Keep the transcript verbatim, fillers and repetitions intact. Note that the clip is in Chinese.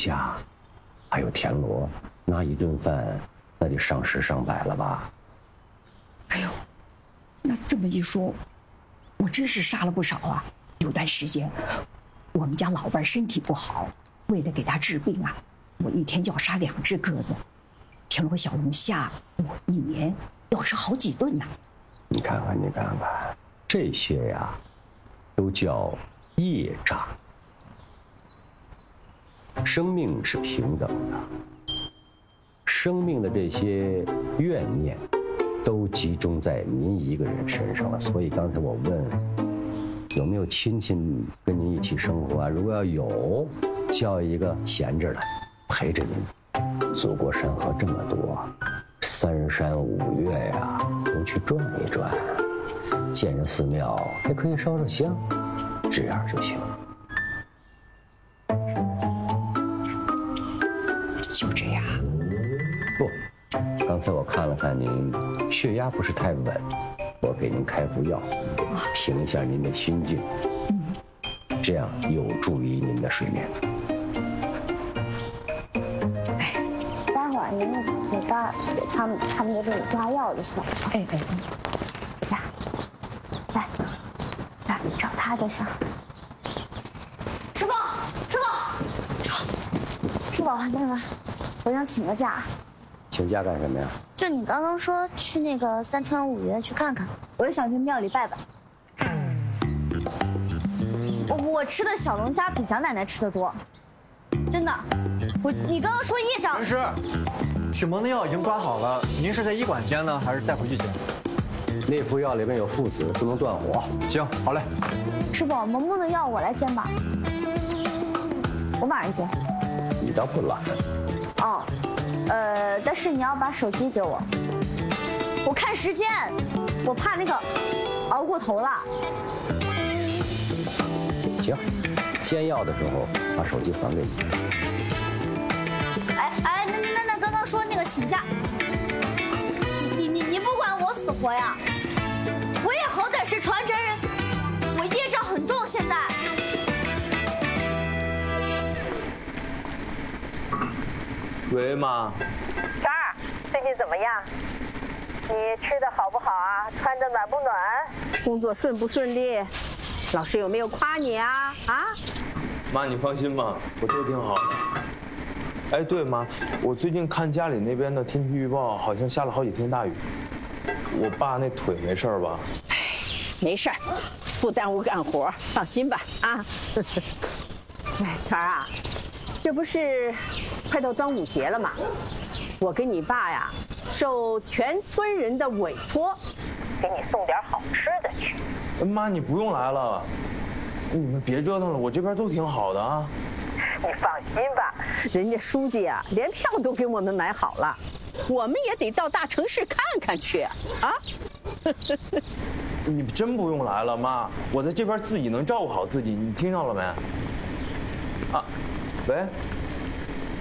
虾，还有田螺，那一顿饭那得上十上百了吧？ 哎呦，那这么一说，我真是杀了不少啊！有段时间，我们家老伴身体不好，为了给他治病啊，我一天就要杀两只鸽子，田螺、小龙虾，我一年要吃好几顿呢。 你看看，你看看，这些呀，都叫业障。生命是平等的，生命的这些怨念，都集中在您一个人身上了。所以刚才我问，有没有亲戚跟您一起生活啊？如果要有，叫一个闲着的陪着您。祖国山河这么多，三山五岳呀，都去转一转，见着寺庙还可以烧烧香，这样就行。 就这样。 不，刚才我看了看您血压不是太稳，我给您开副药，平一下您的心境，这样有助于您的睡眠。 待会儿您那个给他们，他们也给你抓药就行。 哎哎， 来，来，来，你找他就行。师傅，师傅，师傅，那个，我想请个假。 请假干什么呀？ 就你刚刚说去那个三川五岳去看看，我就想去庙里拜拜。我我吃的小龙虾比蒋奶奶吃的多，真的。我你刚刚说业障。 陈师，许萌的药已经刮好了，您是在医馆煎呢，还是带回去煎？ 那副药里面有附子，不能断火。 行，好嘞。 师傅，萌萌的药我来煎吧。我晚上煎。 你倒不懒。 哦。呃，但是你要把手机给我，我看时间，我怕那个熬过头了。 行，煎药的时候把手机还给你。 哎哎，那那那刚刚说那个请假，你你你不管我死活呀，我也好歹是传承人，我业障很重，现在。 喂，妈。 三儿，最近怎么样？你吃的好不好啊？穿的暖不暖？ 工作顺不顺利？老师有没有夸你啊？啊？ 妈，你放心吧，我都挺好的。哎，对妈，我最近看家里那边的天气预报，好像下了好几天大雨。我爸那腿没事吧？ 哎，没事儿，不耽误干活，放心吧啊。哎，全儿啊。这不是快到端午节了吗？我跟你爸呀，受全村人的委托， 给你送点好吃的去。 妈，你不用来了，你们别折腾了，我这边都挺好的啊。 你放心吧， 人家书记啊，连票都给我们买好了，我们也得到大城市看看去啊。 你真不用来了，妈，我在这边自己能照顾好自己，你听到了没？啊。喂，